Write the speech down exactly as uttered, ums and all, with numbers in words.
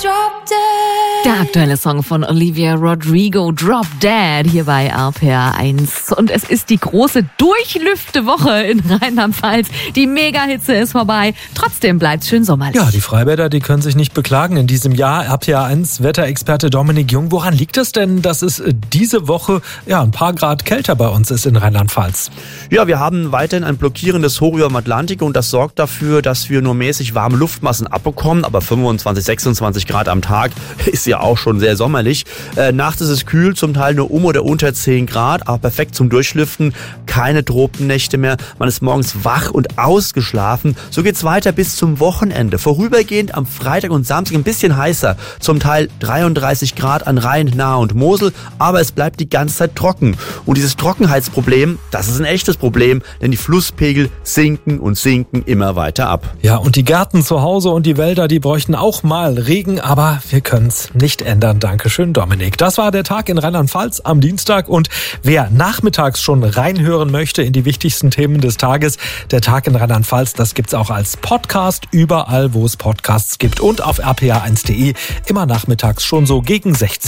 Der aktuelle Song von Olivia Rodrigo, Drop Dead, hier bei R P R eins. Und es ist die große Durchlüfte-Woche in Rheinland-Pfalz. Die Mega-Hitze ist vorbei. Trotzdem bleibt's schön sommerlich. Ja, die Freibäder, die können sich nicht beklagen in diesem Jahr. R P R eins Wetterexperte Dominik Jung. Woran liegt es denn, dass es diese Woche ja ein paar Grad kälter bei uns ist in Rheinland-Pfalz? Ja, wir haben weiterhin ein blockierendes Hoch über dem Atlantik und das sorgt dafür, dass wir nur mäßig warme Luftmassen abbekommen. Aber fünfundzwanzig, sechsundzwanzig Grad am Tag ist ja auch schon sehr sommerlich. Äh, nachts ist es kühl, zum Teil nur um oder unter zehn Grad, aber perfekt zum Durchlüften. Keine Tropennächte mehr. Man ist morgens wach und ausgeschlafen. So geht's weiter bis zum Wochenende. Vorübergehend am Freitag und Samstag ein bisschen heißer. Zum Teil dreiunddreißig Grad an Rhein, Nahe und Mosel. Aber es bleibt die ganze Zeit trocken. Und dieses Trockenheitsproblem, das ist ein echtes Problem, denn die Flusspegel sinken und sinken immer weiter ab. Ja, und die Gärten zu Hause und die Wälder, die bräuchten auch mal Regen, aber wir können es nicht ändern. Dankeschön, Dominik. Das war der Tag in Rheinland-Pfalz am Dienstag und wer nachmittags schon reinhören möchte in die wichtigsten Themen des Tages, der Tag in Rheinland-Pfalz, das gibt's auch als Podcast überall, wo es Podcasts gibt und auf r p r eins punkt d e immer nachmittags schon so gegen sechzehn.